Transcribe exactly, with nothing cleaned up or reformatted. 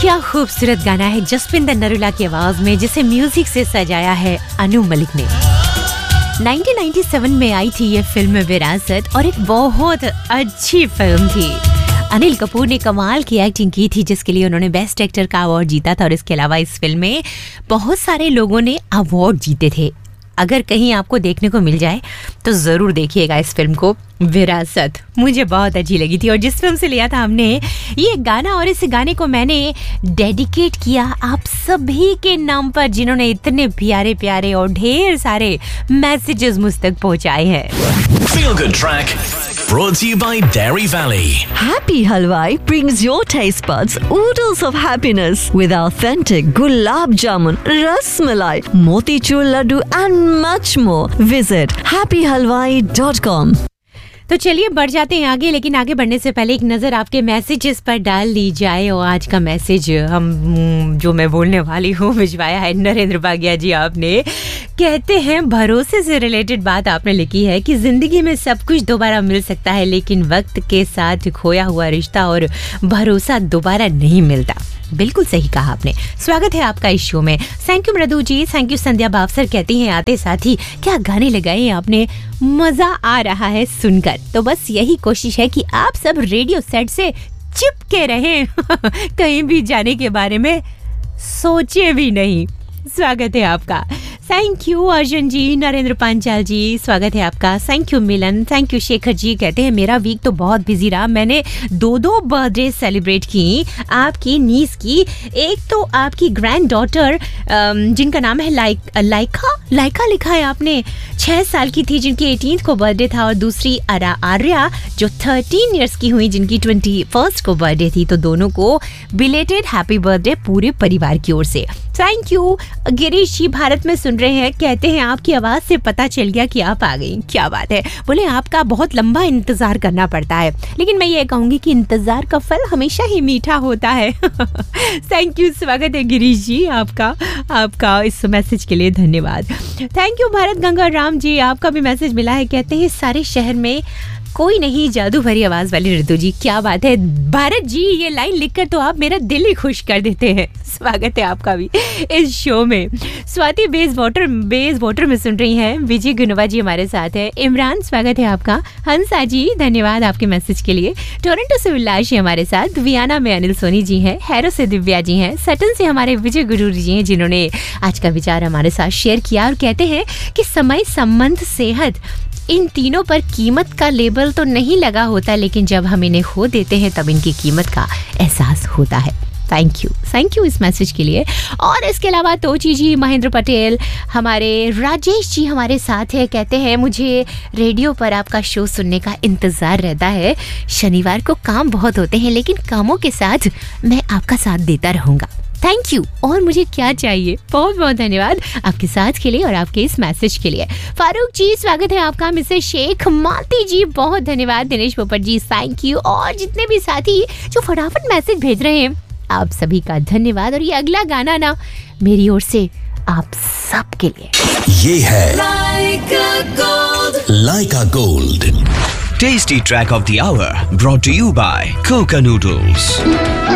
क्या खूबसूरत गाना है जसविंदर नरूला की आवाज में, जिसे म्यूजिक से सजाया है अनु मलिक ने। उन्नीस सौ सत्तानवे में आई थी ये फिल्म विरासत और एक बहुत अच्छी फिल्म थी। अनिल कपूर ने कमाल की एक्टिंग की थी, जिसके लिए उन्होंने बेस्ट एक्टर का अवार्ड जीता था। और इसके अलावा इस फिल्म में बहुत सारे लोगों ने अवार्ड जीते थे। अगर कहीं आपको देखने को मिल जाए तो ज़रूर देखिएगा इस फिल्म को, विरासत। मुझे बहुत अच्छी लगी थी और जिस फिल्म से लिया था हमने ये गाना, और इस गाने को मैंने डेडिकेट किया आप सभी के नाम पर जिन्होंने इतने प्यारे प्यारे और ढेर सारे मैसेजेस मुझ तक पहुंचाए हैं। Feel Good Track brought to you by Dairy Valley. Happy Halwai brings your taste buds oodles of happiness with authentic gulab jamun, ras malai, motichur laddu and much more. Visit happy halwai dot com. तो चलिए बढ़ जाते हैं आगे, लेकिन आगे बढ़ने से पहले एक नज़र आपके मैसेजेस पर डाल ली जाए। और आज का मैसेज हम जो मैं बोलने वाली हूँ भिजवाया है नरेंद्र भाग्या जी। आपने कहते हैं भरोसे से रिलेटेड बात आपने लिखी है कि ज़िंदगी में सब कुछ दोबारा मिल सकता है, लेकिन वक्त के साथ खोया हुआ रिश्ता और भरोसा दोबारा नहीं मिलता। बिल्कुल सही कहा आपने। स्वागत है आपका इस शो में। थैंक यू मृदु जी, थैंक यू संध्या बावसर कहती हैं आते साथ ही क्या गाने लगाए आपने, मजा आ रहा है सुनकर। तो बस यही कोशिश है कि आप सब रेडियो सेट से चिपके रहें कहीं भी जाने के बारे में सोचे भी नहीं। स्वागत है आपका। थैंक यू अर्जुन जी, नरेंद्र पांचाल जी, स्वागत है आपका। Thank you Milan, thank you Shekhar ji कहते हैं मेरा वीक तो बहुत बिजी रहा, मैंने दो दो बर्थडे सेलिब्रेट की, आपकी नीस की, एक तो आपकी ग्रैंड डॉटर जिनका नाम है लाइक लाइका लाइका लिखा है आपने, छः साल की थी जिनकी एटीन को बर्थडे था, और दूसरी आरा आर्या जो थर्टीन ईयर्स की हुई जिनकी ट्वेंटी फर्स्ट को बर्थडे थी। तो दोनों को बिलेटेड हैप्पी बर्थडे पूरे परिवार की ओर से। Thank you. गिरीश जी भारत में सुन रहे हैं, कहते हैं आपकी आवाज़ से पता चल गया कि आप आ गई। क्या बात है। बोले आपका बहुत लंबा इंतज़ार करना पड़ता है, लेकिन मैं ये कहूँगी कि इंतज़ार का फल हमेशा ही मीठा होता है। थैंक यू, स्वागत है गिरीश जी आपका आपका इस मैसेज के लिए धन्यवाद। थैंक यू भारत गंगा राम जी, आपका भी मैसेज मिला है। कहते हैं सारे शहर में कोई नहीं जादू भरी आवाज वाली ऋतु जी। क्या बात है भारत जी, ये लाइन लिखकर तो आप मेरा दिल ही खुश कर देते हैं। स्वागत है आपका भी इस शो में। Swati base water base water में सुन रही हैं, विजय गुनवा जी हमारे साथ है। इमरान स्वागत है आपका। हंसा जी धन्यवाद आपके मैसेज के लिए। टोरंटो से उल्लास जी हमारे साथ। वियाना में अनिल सोनी जी हैं। हैरो से दिव्या जी हैं। सटन से हमारे विजय गुरु जी हैं जिन्होंने आज का विचार हमारे साथ शेयर किया और कहते हैं कि समय, संबंध, सेहत, इन तीनों पर कीमत का लेबल तो नहीं लगा होता, लेकिन जब हम इन्हें खो देते हैं तब इनकी कीमत का एहसास होता है। थैंक यू थैंक यू इस मैसेज के लिए। और इसके अलावा तोची जी, महेंद्र पटेल, हमारे राजेश जी हमारे साथ है। कहते हैं मुझे रेडियो पर आपका शो सुनने का इंतज़ार रहता है। शनिवार को काम बहुत होते हैं, लेकिन कामों के साथ मैं आपका साथ देता रहूँगा। Thank you. और मुझे क्या चाहिए। बहुत बहुत धन्यवाद आपके साथ के लिए और आपके इस मैसेज के लिए। फारूक जी स्वागत है आपका। मिसेस शेख मालती जी बहुत धन्यवाद। दिनेश पोपट जी थैंक यू। और जितने भी साथी जो फटाफट मैसेज भेज रहे हैं आप सभी का धन्यवाद। और ये अगला गाना ना मेरी ओर से आप सब के लिए ये है लाइका gold Lyca gold tasty track of the our brought to you bye Coca noodles.